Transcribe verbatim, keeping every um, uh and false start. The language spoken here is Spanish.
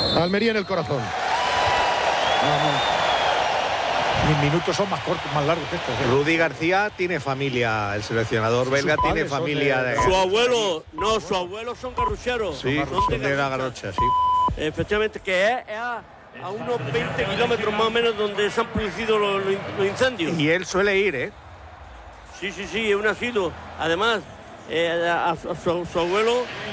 Almería en el corazón. Vamos. Mis minutos son más cortos, más largos que estos. ¿eh? Rudy García tiene familia, el seleccionador Sí, belga sus tiene padres son familia. de- De... Su abuelo, no, su abuelo son garrucheros. Sí, son de la Garrocha, sí. Efectivamente, que es, es a, a unos veinte kilómetros más o menos donde se han producido los, los in- los incendios. Y él suele ir, ¿eh? Sí, sí, sí, es un asiduo. Además, eh, a, a su, a su abuelo